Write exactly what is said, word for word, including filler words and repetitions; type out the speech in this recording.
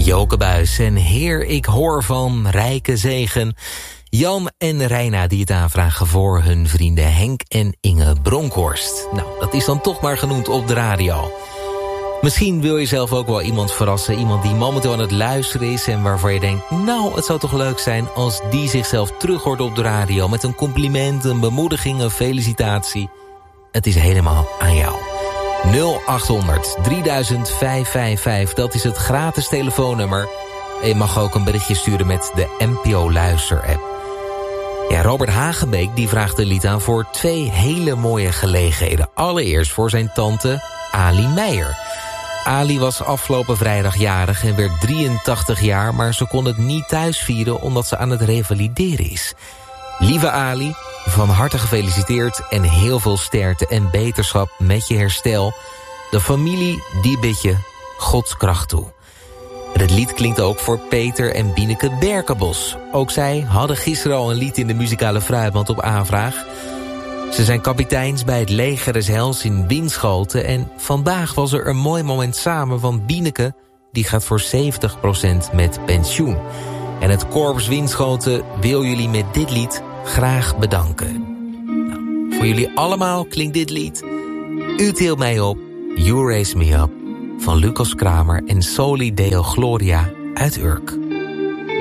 Joke Buijs en Heer, ik hoor van rijke zegen. Jan en Reina die het aanvragen voor hun vrienden Henk en Inge Bronkhorst. Nou, dat is dan toch maar genoemd op de radio. Misschien wil je zelf ook wel iemand verrassen. Iemand die momenteel aan het luisteren is en waarvan je denkt, nou, het zou toch leuk zijn als die zichzelf terug hoort op de radio met een compliment, een bemoediging, een felicitatie. Het is helemaal aan jou. nul achthonderd drieduizend vijfhonderdvijfenvijftig, dat is het gratis telefoonnummer. En je mag ook een berichtje sturen met de N P O Luister app. Ja, Robert Hagenbeek die vraagt een lied aan voor twee hele mooie gelegenheden. Allereerst voor zijn tante Ali Meijer. Ali was afgelopen vrijdag jarig en werd drieëntachtig jaar, maar ze kon het niet thuis vieren omdat ze aan het revalideren is. Lieve Ali, van harte gefeliciteerd en heel veel sterkte en beterschap met je herstel. De familie die bidt je Gods kracht toe. En het lied klinkt ook voor Peter en Bieneke Berkenbos. Ook zij hadden gisteren al een lied in de muzikale fruitmand op aanvraag. Ze zijn kapiteins bij het leger des Heils in Winschoten. En vandaag was er een mooi moment samen, want Bieneke die gaat voor zeventig procent met pensioen. En het Korps Winschoten wil jullie met dit lied graag bedanken. Nou, voor jullie allemaal klinkt dit lied. U tilt mij op, You Raise Me Up, van Lucas Kramer en Soli Deo Gloria uit Urk.